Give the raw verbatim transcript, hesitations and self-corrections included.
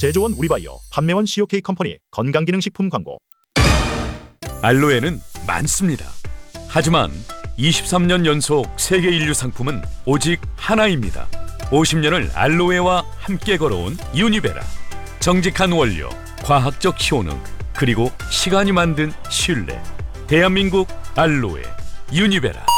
제조원 우리바이오, 판매원 씨오케이 컴퍼니 건강기능식품 광고. 알로에는 많습니다. 하지만 이십삼 년 연속 세계 인류 상품은 오직 하나입니다. 오십 년을 알로에와 함께 걸어온 유니베라. 정직한 원료, 과학적 효능, 그리고 시간이 만든 신뢰. 대한민국 알로에 유니베라.